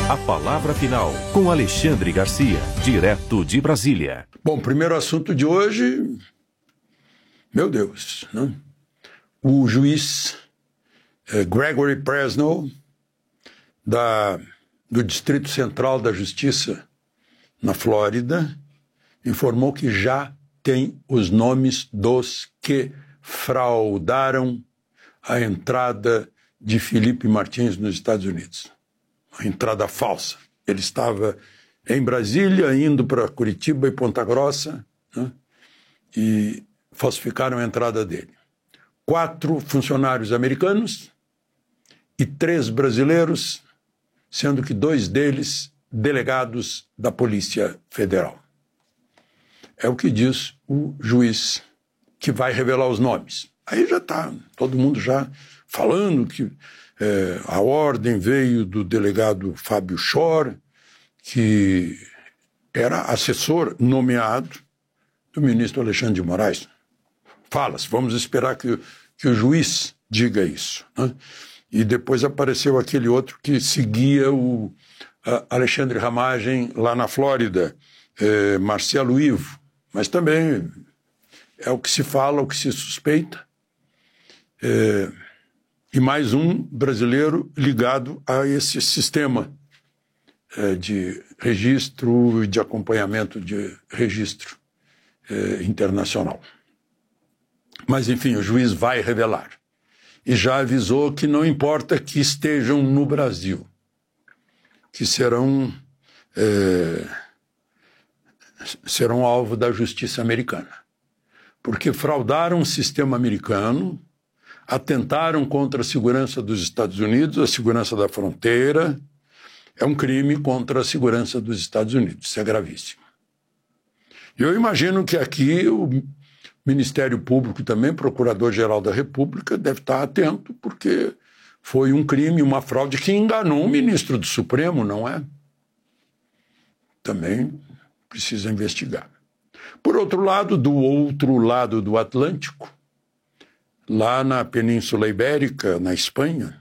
A palavra final com Alexandre Garcia, direto de Brasília. Bom, primeiro assunto de hoje, meu Deus, né? O juiz Gregory Presnell, do Distrito Central da Justiça, na Flórida, informou que já tem os nomes dos que fraudaram a entrada de Felipe Martins nos Estados Unidos. A entrada falsa. Ele estava em Brasília, indo para Curitiba e Ponta Grossa, né? E falsificaram a entrada dele. 4 funcionários americanos e 3 brasileiros, sendo que 2 deles delegados da Polícia Federal. É o que diz o juiz, que vai revelar os nomes. Aí já está todo mundo já falando que a ordem veio do delegado Fábio Schor, que era assessor nomeado do ministro Alexandre de Moraes. Fala-se, vamos esperar que o juiz diga isso, né? E depois apareceu aquele outro que seguia o Alexandre Ramagem lá na Flórida, Marcelo Ivo. Mas também é o que se fala, o que se suspeita. E mais um brasileiro ligado a esse sistema de registro e de acompanhamento de registro internacional. Mas, enfim, o juiz vai revelar. E já avisou que não importa que estejam no Brasil, que serão alvo da justiça americana. Porque fraudaram o sistema americano, atentaram contra a segurança dos Estados Unidos, a segurança da fronteira. É um crime contra a segurança dos Estados Unidos. Isso é gravíssimo. E eu imagino que aqui o Ministério Público também, Procurador-Geral da República, deve estar atento, porque foi um crime, uma fraude que enganou um ministro do Supremo, não é? Também precisa investigar. Por outro lado, do outro lado do Atlântico, lá na Península Ibérica, na Espanha,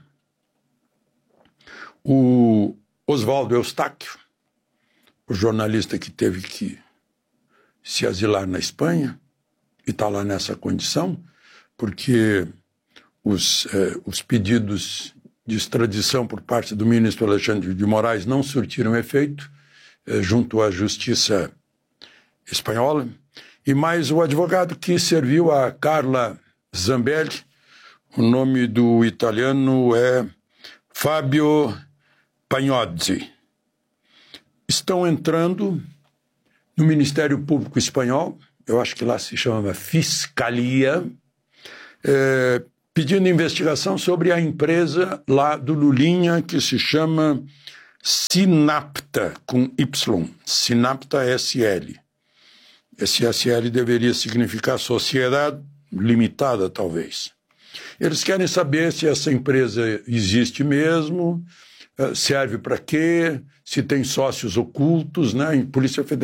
o Oswaldo Eustáquio, o jornalista que teve que se asilar na Espanha, e está lá nessa condição, porque os pedidos de extradição por parte do ministro Alexandre de Moraes não surtiram efeito junto à justiça espanhola, e mais o advogado que serviu a Carla Zambelli, o nome do italiano é Fabio Pagnozzi. Estão entrando no Ministério Público Espanhol, eu acho que lá se chama Fiscalia, pedindo investigação sobre a empresa lá do Lulinha, que se chama Sinapta, com Y, Sinapta SL. Esse SL deveria significar sociedade limitada, talvez. Eles querem saber se essa empresa existe mesmo, serve para quê, se tem sócios ocultos, né? Em Polícia Federal